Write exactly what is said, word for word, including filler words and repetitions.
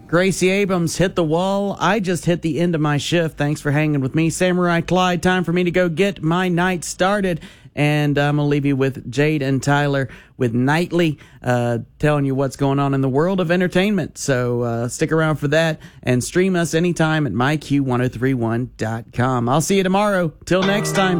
Gracie Abrams hit the wall. I just hit the end of my shift. Thanks for hanging with me. Samurai Clyde, time for me to go get my night started. And I'm going to leave you with Jade and Tyler with Nightly, uh, telling you what's going on in the world of entertainment. So uh, stick around for that and stream us anytime at my q ten thirty-one dot com. I'll see you tomorrow. Till next time.